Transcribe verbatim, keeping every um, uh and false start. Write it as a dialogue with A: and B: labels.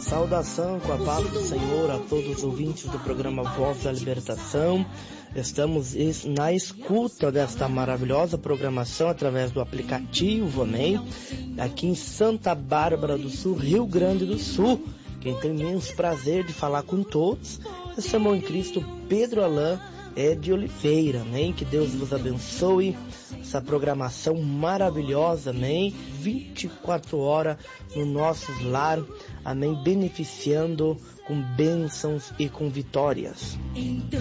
A: Saudação com a paz do Senhor a todos os ouvintes do programa Voz da Libertação. Estamos na escuta desta maravilhosa programação através do aplicativo, amém? Aqui em Santa Bárbara do Sul, Rio Grande do Sul. Quem tem imenso prazer de falar com todos, é seu irmão em Cristo, Pedro Alain é de Oliveira, amém? Que Deus vos abençoe, essa programação maravilhosa, amém? vinte e quatro horas no nosso lar, amém? Beneficiando com bênçãos e com vitórias.